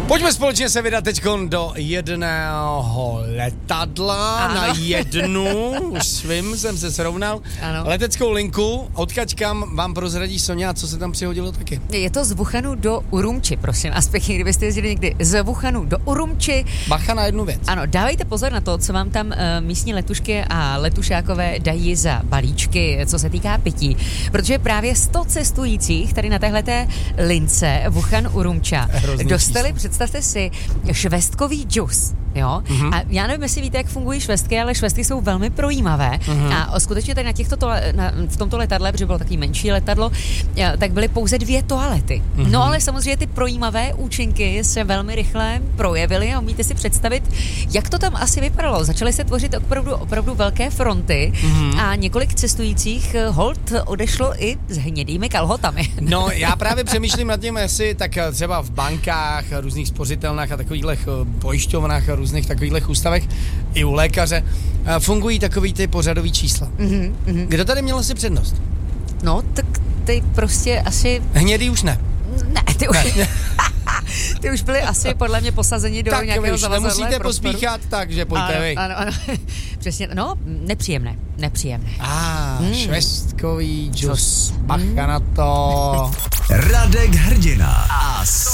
Pojďme společně se vydat teďkon do jedného letadla. Ano. Na jednu, už svým jsem se srovnal. Ano. Leteckou linku, odkaď kam vám prozradí Soňa, co se tam přihodilo taky. Je to z Wuhanu do Urumči, prosím. A pěkně, kdybyste jezdili někdy z Wuhanu do Urumči. Bacha na jednu věc. Ano, dávejte pozor na to, co vám tam místní letušky a letušákové dají za balíčky, co se týká pití. Protože právě 100 cestujících tady na téhleté lince Wuhan-Urumča dostali, představte si, švestkový džus. Jo? A já nevím, jestli víte, jak fungují švestky, ale švestky jsou velmi projímavé. A skutečně tady v tomto letadle, protože bylo takový menší letadlo, tak byly pouze 2 toalety. No ale samozřejmě ty projímavé účinky se velmi rychle projevily a umíte si představit, jak to tam asi vypadalo. Začaly se tvořit opravdu velké fronty a několik cestujících hold odešlo i s hnědými kalhotami. No, já právě přemýšlím nad tím, jestli tak třeba v bankách, různých spořitelnách a takových pojišťovnách a různých takových ústavech i u lékaře fungují takový ty pořadový čísla. Kdo tady měl asi přednost? No, tak ty prostě asi... Hnědý už ne. Ne, ty už... Ty už byli asi podle mě posazeni do tak nějakého zavazadla. Tak nemusíte pospíchat, takže pojďte vy. Ano. Přesně, no, nepříjemné. Švestkový džus. Bacha na to. Radek Hrdina a